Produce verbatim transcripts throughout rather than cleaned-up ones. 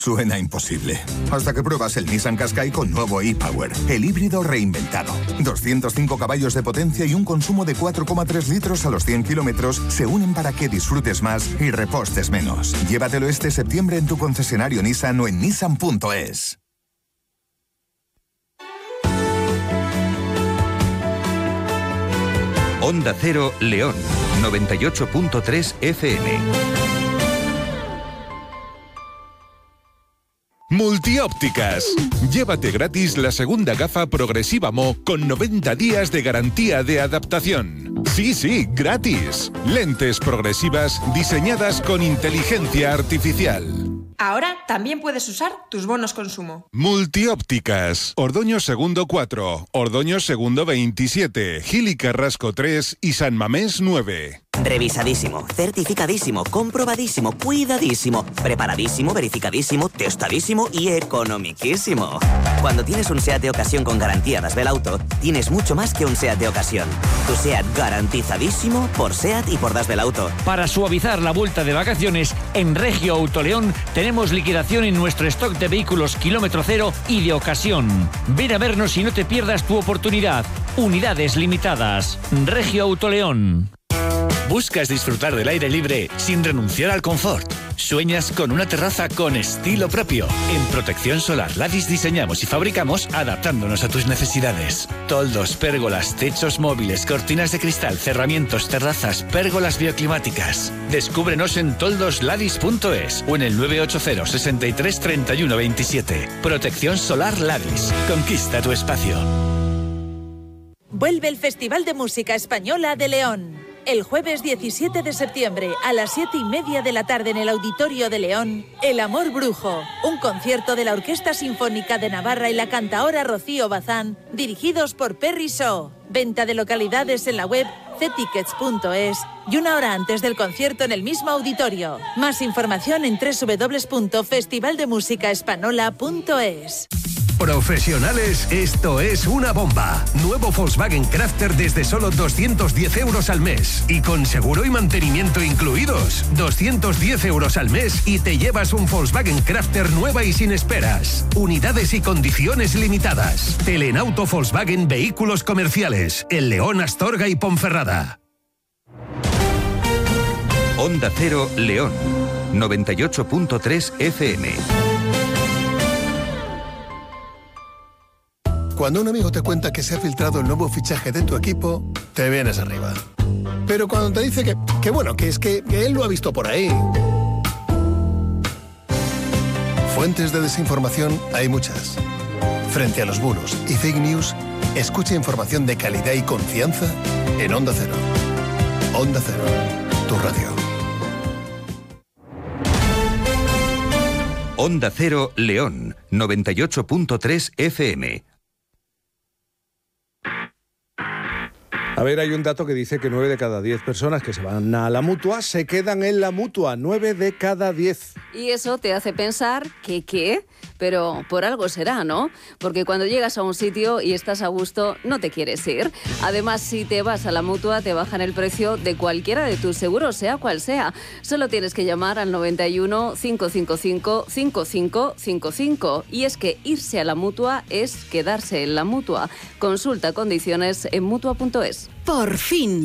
Suena imposible. Hasta que pruebas el Nissan Qashqai con nuevo e-Power, el híbrido reinventado. doscientos cinco caballos de potencia y un consumo de cuatro coma tres litros a los cien kilómetros se unen para que disfrutes más y repostes menos. Llévatelo este septiembre en tu concesionario Nissan o en nissan punto es. Onda Cero León, noventa y ocho punto tres F M. Multiópticas. Llévate gratis la segunda gafa Progresiva Mo con noventa días de garantía de adaptación. Sí, sí, gratis. Lentes progresivas diseñadas con inteligencia artificial. Ahora también puedes usar tus bonos consumo. Multiópticas. Ordoño Segundo cuatro, Ordoño Segundo veintisiete, Gil y Carrasco tres y San Mamés nueve. Revisadísimo, certificadísimo, comprobadísimo, cuidadísimo, preparadísimo, verificadísimo, testadísimo y economiquísimo. Cuando tienes un SEAT de ocasión con garantía Das Belauto, tienes mucho más que un SEAT de ocasión. Tu SEAT garantizadísimo por SEAT y por Das Belauto. Para suavizar la vuelta de vacaciones, en Regio Autoleón tenemos liquidación en nuestro stock de vehículos kilómetro cero y de ocasión. Ven a vernos y no te pierdas tu oportunidad. Unidades limitadas. Regio Autoleón. ¿Buscas disfrutar del aire libre sin renunciar al confort? ¿Sueñas con una terraza con estilo propio? En Protección Solar Ladis diseñamos y fabricamos adaptándonos a tus necesidades. Toldos, pérgolas, techos móviles, cortinas de cristal, cerramientos, terrazas, pérgolas bioclimáticas. Descúbrenos en toldos ladis punto es o en el nueve ocho cero, sesenta y tres, treinta y uno veintisiete. Protección Solar Ladis. Conquista tu espacio. Vuelve el Festival de Música Española de León. El jueves diecisiete de septiembre a las siete y media de la tarde en el Auditorio de León, El Amor Brujo, un concierto de la Orquesta Sinfónica de Navarra y la cantaora Rocío Bazán, dirigidos por Perry Shaw. Venta de localidades en la web c tickets punto es y una hora antes del concierto en el mismo auditorio. Más información en doble u doble u doble u punto festival de música española punto es. Profesionales, esto es una bomba. Nuevo Volkswagen Crafter desde solo doscientos diez euros al mes. Y con seguro y mantenimiento incluidos. doscientos diez euros al mes y te llevas un Volkswagen Crafter nueva y sin esperas. Unidades y condiciones limitadas. Telenauto Volkswagen Vehículos Comerciales. El León, Astorga y Ponferrada. Onda Cero León, noventa y ocho punto tres F M. Cuando un amigo te cuenta que se ha filtrado el nuevo fichaje de tu equipo, te vienes arriba. Pero cuando te dice que, que bueno, que es que, que él lo ha visto por ahí. Fuentes de desinformación hay muchas. Frente a los bulos y fake news, escucha información de calidad y confianza en Onda Cero. Onda Cero, tu radio. Onda Cero León, noventa y ocho punto tres F M. A ver, hay un dato que dice que nueve de cada diez personas que se van a la Mutua se quedan en la Mutua. nueve de cada diez. Y eso te hace pensar que qué, pero por algo será, ¿no? Porque cuando llegas a un sitio y estás a gusto, no te quieres ir. Además, si te vas a la Mutua, te bajan el precio de cualquiera de tus seguros, sea cual sea. Solo tienes que llamar al noventa y uno, cinco cinco cinco, cinco cinco cinco cinco. Y es que irse a la Mutua es quedarse en la Mutua. Consulta condiciones en mutua punto es. ¡Por fin!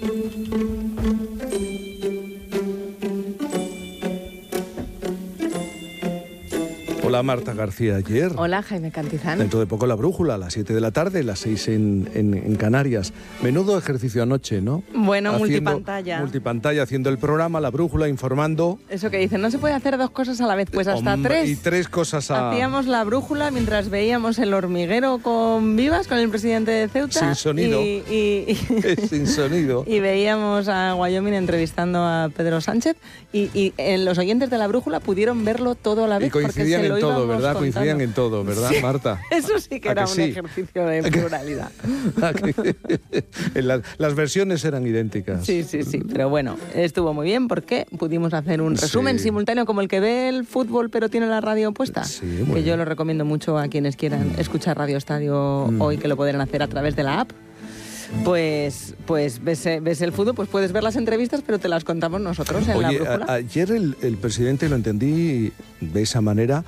Hola Marta García Ayer. Hola Jaime Cantizán. Dentro de poco La Brújula, a las siete de la tarde, las seis en, en, en Canarias. Menudo ejercicio anoche, ¿no? Bueno, haciendo, multipantalla. Multipantalla, haciendo el programa, La Brújula, informando. Eso que dicen, no se puede hacer dos cosas a la vez, pues hasta Hombre, tres. Y tres cosas a... Hacíamos La Brújula mientras veíamos El Hormiguero con Vivas, con el presidente de Ceuta. Sin sonido. Y, y, y, Sin sonido. Y veíamos a Wyoming entrevistando a Pedro Sánchez y, y en los oyentes de La Brújula pudieron verlo todo a la vez. Y coincidían en todo, ¿verdad? Coincidían en todo, ¿verdad, sí, Marta? Eso sí que era que un sí? ejercicio de pluralidad. las, las versiones eran idénticas. Sí, sí, sí, pero bueno, estuvo muy bien porque pudimos hacer un resumen sí. simultáneo como el que ve el fútbol pero tiene la radio puesta, sí, que bien. yo lo recomiendo mucho a quienes quieran escuchar Radio Estadio mm. hoy, que lo podrán hacer a través de la app. pues, pues ves, ves el fútbol, pues puedes ver las entrevistas, pero te las contamos nosotros en Oye, la brújula. A, ayer el, el presidente, lo entendí de esa manera,